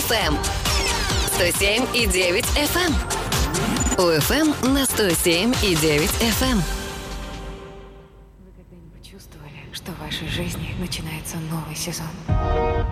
FM. 107,9 FM. УФМ на 107,9 FM. Вы когда-нибудь чувствовали, что в вашей жизни начинается новый сезон?